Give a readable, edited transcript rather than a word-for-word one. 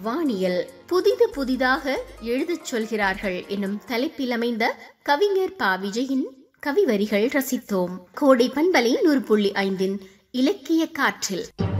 வானியல் புதிதாக எழுதச் சொல்கிறார்கள் எனும் தலைப்பில் அமைந்த கவிஞர் ப. விஜயின் கவிவரிகள் ரசித்தோம். கோடை பண்பலை 100.5 இலக்கிய காற்றில்.